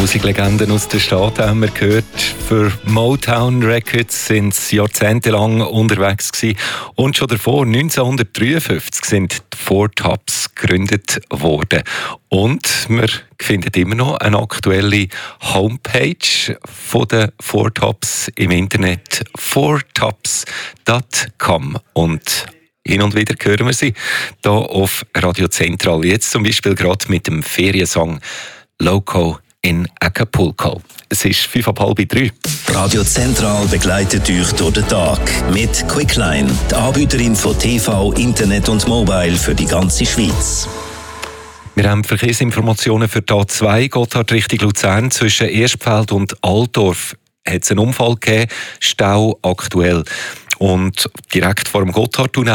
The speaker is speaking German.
Musiklegenden aus den Staaten haben wir gehört. Für Motown Records sind sie jahrzehntelang unterwegs gewesen. Und schon davor, 1953, sind die Four Tops gegründet worden. Und wir finden immer noch eine aktuelle Homepage von den Four Tops im Internet, fourtops.com. Und hin und wieder hören wir sie hier auf Radio Zentral. Jetzt zum Beispiel gerade mit dem Feriensong «Loco» in Acapulco. Es ist 2:30. Radio Zentral begleitet euch durch den Tag mit Quickline, die Anbieterin von TV, Internet und Mobile für die ganze Schweiz. Wir haben Verkehrsinformationen für die A2 Gotthard Richtung Luzern. Zwischen Erstfeld und Altdorf hat es einen Unfall gegeben. Stau aktuell. Und direkt vor dem Gotthardtunnel